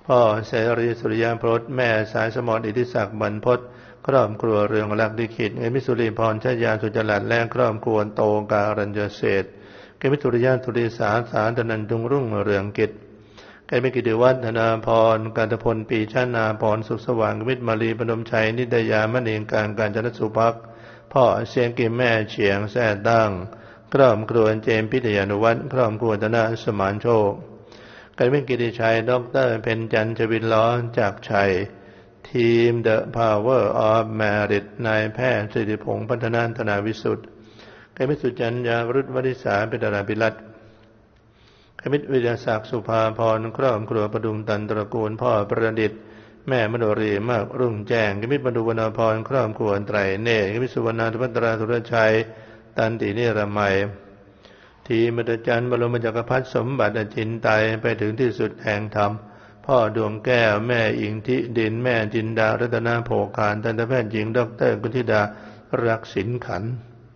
พ่อเสรีสุริยพรสแม่สายสมรอิทธิศักดิ์บรรพตครอบครัวเรืองรักดิขิตเอมิสุริพรชยาสุจรัตและครอบครัวโตการัญญเศรษฐ์เกมิสุริยาสุริสาสารนันทุงรุ่งเรืองกิจเกมิกิติวัฒนาพรกันตพลปีชนาพรสุขสว่างมิตรมาลีพนมชัยนิตยามณีการจนสุภักดิ์พ่อเสียงกิมแม่เฉียงแท้ตั้งครอบครัวเจมพิทยานุวัฒน์ครอบครัวธนาสมานโชคกันเป็นกิติชัยดร.เพ็ญจันทร์ชวินล้อจากชัยทีม The Power of Merit นายแพทย์สิริพงษ์พัฒนาธนาวิสุทธิ์กันเป็นสุจัญญาวรุษวริษาเป็นดาราภิรัตน์กันเป็นวิทยาศักดิ์สุภาพรครอบครัวประดุงตันตระกูลพ่อประดิษฐ์แม่มโนรีมากรุ่งแจ้งกันเป็นบรรดุวรรณพรครอบครัวไตรเนตรกันเป็นสุวรรณธุพัตราธุรชัยตันตินิรมัยทีมอัศจรรย์บรมจักรพรรดิสมบัติอจินไตยไปถึงที่สุดแห่งธรรมพ่อดวงแก้วแม่อิงธิดินแม่จินดารัตนาโภคารทันตแพทย์หญิงดร.กุธิดารักษิณขันธ์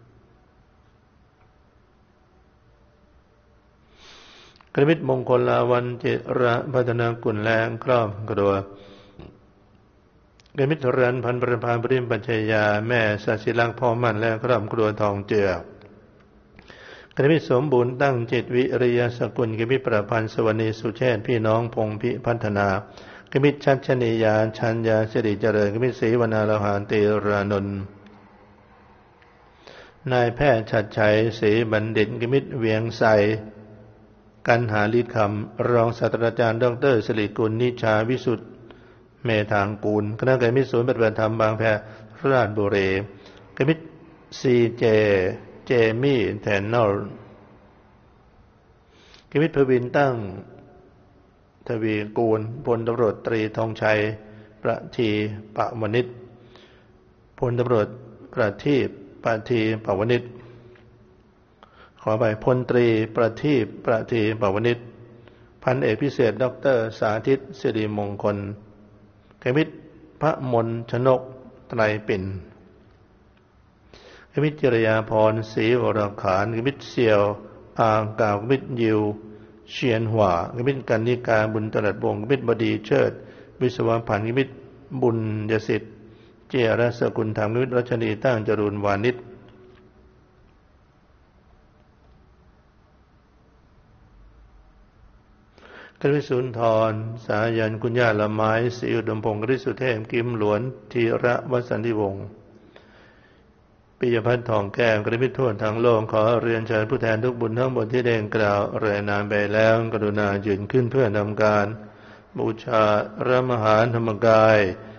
กระมิตรมงคลลาวันเจระพัฒนากุลแรงครอบครัวกระมิตรรันพันประภาปริมปัญชยาแม่สัสิลักษณ์พ่อมั่นและครอบครัวทองเจือกระมิตรสมบูรณ์ตั้งจิตวิริยสกุลกระมิตรประพันธ์สวนีสุเชษพี่น้องพงพิพัฒนากระมิตรชัชนียาชัญญาสิริเจริญกระมิตรศรีวนาลหานติรานนท์นายแพทย์ชัดชัยศรีบัณฑิตกระมิตรเวียงไสกันหาฤทธิ์คำรองศาสตราจารย์ดร.สิริกุลนิชาวิสุทธิ์เมธางกูลคณะกรรมการศูนย์ปฏิบัติธรรมบางแพราชบุรีกรรมการซีเจมี่แทนนอลกรรมการพวินตั้งทวีกูลพลตำรวจตรีธงชัยประทีปวณิชพลตำรวจประทีปปวณิชขอไปพลตรีประทีปวณิชพันเอกพิเศษดร.สาธิตสิริมงคลกมิตรพระมนชนกไตรปิ่นกมิตรจริยาพรศรีวรขานกมิตรเสี่ยวอากาวกมิตรยิวเชียนหว่ากมิตรกันนิกาบุญตรัสวงศ์กมิตรบดีเชิดวิศวพันธ์กมิตรบุญยสิทธิ์เจริญสกุลธรรมกมิตรรัชนีตั้งจรูญวานิชกฤษสุนทรสายันคุณย่าละไม้ศรีอุดมพงศ์กฤษสุเทพกิมหลวนธีระวสันติวงศ์ปิยพัฒน์ทองแก้วกฤษทั่วทั้งโลกขอเรียนเชิญผู้แทนทุกบุญทั้งบนที่ได้กล่าวรายนามไปแล้วกรุณายืนขึ้นเพื่อนำการบูชาพระมหาธรรมกาย